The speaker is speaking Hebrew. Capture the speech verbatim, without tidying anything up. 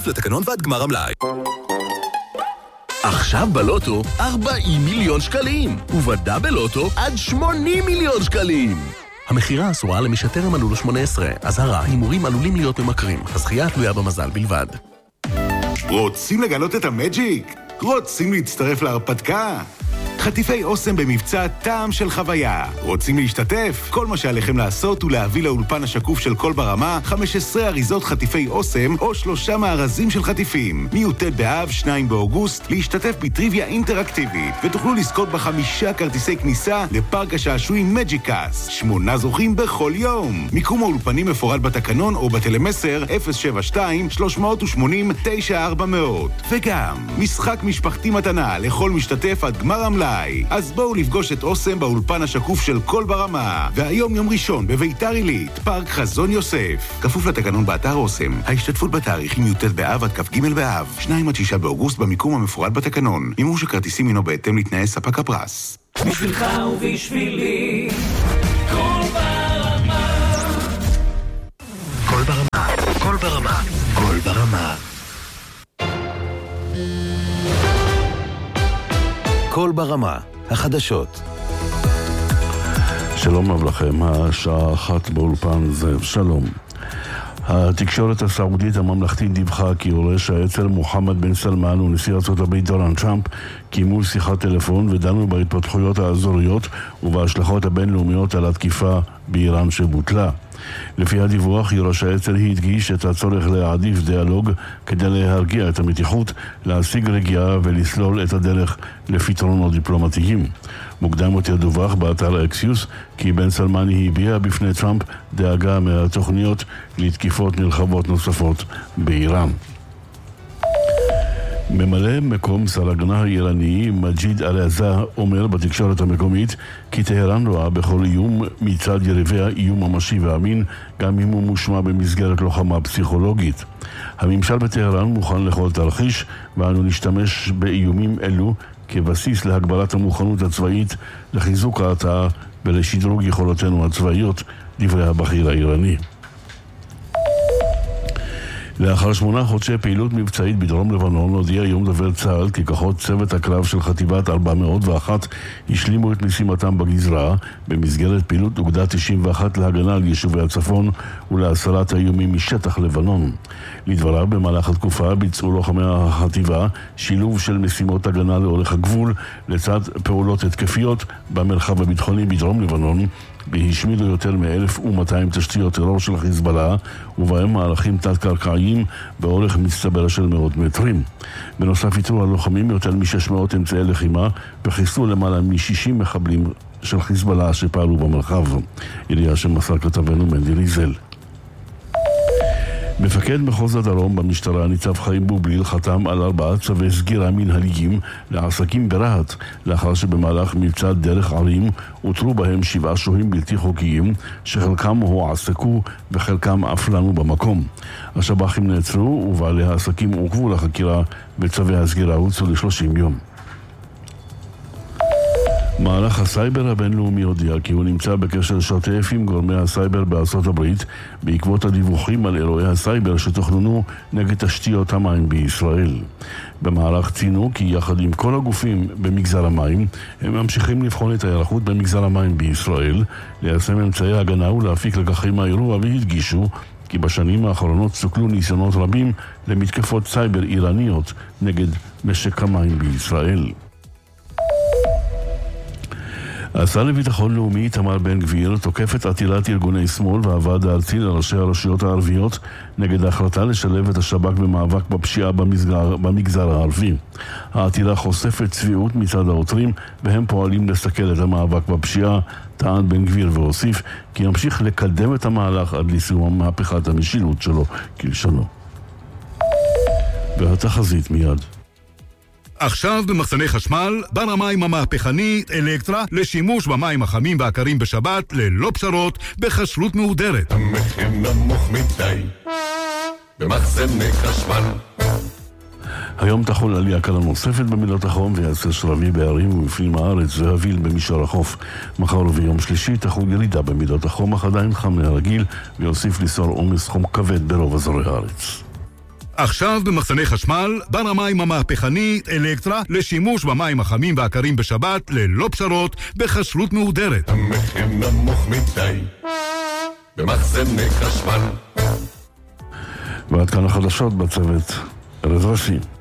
לתקנון ועד גמר המלאי. עכשיו בלוטו ארבעים מיליון שקלים, ובדאבל לוטו עד שמונים מיליון שקלים. המחירה אסורה למי שטרם מלאו לו שמונה עשרה. אזהרה, הימורים עלולים להיות ממכרים. הזכייה תלויה במזל בלבד. רוצים לגלות את המג'יק? רוצים להצטרף להרפתקה? חטיפי אוסם במבצע טעם של חוויה. רוצים להשתתף? כל מה שעליכם לעשות הוא להביא לאולפן השקוף של כל ברמה חמש עשרה אריזות חטיפי אוסם או שלושה מארזים של חטיפים. מי"ט באב, שניים באוגוסט, להשתתף בטריוויה אינטראקטיבית, ותוכלו לזכות בחמישה כרטיסי כניסה לפארק השעשועים מג'יקס. שמונה זוכים בכל יום. מיקום האולפנים מפורט בתקנון או בטלמסר אפס שבע שתיים שלוש שמונה אפס תשע ארבע אפס. וגם משחק משפחתי מתנה לכל משתתף עד גמר המלאי. אז בואו לפגוש את אוסם באולפן השקוף של כל ברמה. והיום יום ראשון בביתר עילית, פארק חזון יוסף. כפוף לתקנון באתר אוסם. ההשתתפות בתאריכים י"ט באב עד כ"ג באב, שניים עד שישה באוגוסט במיקום המפורט בתקנון. מימוש הכרטיסים הינו בהתאם לתנאי ספק הפרס. בשבילך ובשבילי, כל ברמה. כל ברמה, כל ברמה, כל ברמה. כל ברמה, החדשות. שלום רב לכם, השעה אחת באולפן זה שלום. התקשורת הסעודית הממלכתית דיווחה כי ראש העצר מוחמד בן סלמן ונשיא ארצות הברית דונלד טראמפ קיימו שיחת טלפון ודנו בהתפתחויות האזוריות ובהשלכות הבינלאומיות על התקיפה באיראן שבוטלה. לפי הדיווח, ראש העצר הדגיש את הצורך להעדיף דיאלוג כדי להרגיע את המתיחות, להשיג רגיעה ולסלול את הדרך לפתרונות דיפלומטיים. מוקדם יותר דווח באתר אקסיוס כי בן סלמן הביע בפני טראמפ דאגה מהתוכניות לתקיפות נרחבות נוספות באיראן. ממלא מקום שר ההגנה האיראני מג'יד אל-עזה אומר בתקשורת המקומית כי טהרן רואה בכל איום מצד יריביה איום ממשי ואמין, גם אם הוא מושמע במסגרת לוחמה פסיכולוגית. הממשל בטהרן מוכן לכל תרחיש, ואנו נשתמש באיומים אלו כבסיס להגברת המוכנות הצבאית, לחיזוק ההרתעה ולשדרוג יכולותינו הצבאיות, דברי הבכיר האיראני. לאחר שמונה חודשי פעילות מבצעית בדרום לבנון, הודיע היום דובר צה"ל כי כוחות צוות הקרב של חטיבת ארבע מאות ואחת השלימו את משימתם בגזרה במסגרת פעילות אוגדה תשעים ואחת להגנה על יישובי הצפון ולהסרת האיומים משטח לבנון. לדבריו, במהלך התקופה ביצעו לוחמי החטיבה שילוב של משימות הגנה לאורך הגבול לצד פעולות התקפיות במרחב הביטחוני בדרום לבנון, והשמידו יותר מ-אלף ומאתיים תשתיות טרור של חיזבאללה, ובהם מהלכים תת-קרקעיים באורך מצטבר של מאות מטרים. בנוסף, איתרו הלוחמים יותר מ-שש מאות אמצעי לחימה וחיסלו למעלה מ-שישים מחבלים של חיזבאללה שפעלו במרחב. ידיעה שמסר כתבנו מנדי ריזל. מפקד מחוז הדרום במשטרה ניצב חיים בובליל חתם על ארבעה צווי סגירה מנהליים לעסקים ברהט, לאחר שבמהלך מבצע דרך ערים הותרו בהם שבעה שוהים בלתי חוקיים שחלקם הועסקו וחלקם אף לנו במקום. השב"חים נעצרו ובעלי העסקים עוכבו לחקירה וצווי הסגירה הוצאו ל-שלושים יום. מערך הסייבר הבינלאומי הודיע כי הוא נמצא בקשר שוטף עם גורמי הסייבר בארצות הברית בעקבות הדיווחים על אירועי הסייבר שתוכננו נגד תשתיות המים בישראל. במערך ציינו כי יחד עם כל הגופים במגזר המים הם ממשיכים לבחון את ההיערכות במגזר המים בישראל, ליישם אמצעי הגנה ולהפיק לקחים מהאירוע, והדגישו כי בשנים האחרונות סוכלו ניסיונות רבים למתקפות סייבר איראניות נגד משק המים בישראל. השר לביטחון לאומי תמר בן גביר תוקף את עתירת ארגוני שמאל והוועד הארצי לראשי הרשויות הערביות נגד ההחלטה לשלב את השב"כ במאבק בפשיעה במגזר, במגזר הערבי. העתירה חושפת צביעות מצד העותרים והם פועלים לסכל את המאבק בפשיעה, טען בן גביר והוסיף כי ימשיך לקדם את המהלך עד לסיום מהפכת המשילות שלו כלשונו. והתחזית מיד. עכשיו במחסני חשמל, בר המים המהפכני אלקטרה לשימוש במים החמים והקרים בשבת ללא פשרות בחשלות מהודרת. המחיר נמוך מדי במחסני חשמל. היום תחול עלייה קלה נוספת במילות החום ויעשה שרבי בערים ובפנים הארץ והביל במישור החוף. מחר וביום שלישי תחול ירידה במילות החום, אך עדיין חם מהרגיל ויוסיף ליצור עומס חום כבד ברוב אזורי הארץ. עכשיו במחסני חשמל, בר המים המהפכני אלקטרה לשימוש במים החמים והקרים בשבת ללא פשרות בחשלות מהודרת. המחיר נמוך מדי במחסני חשמל. ועד כאן החדשות בצוות. ערב ראשי.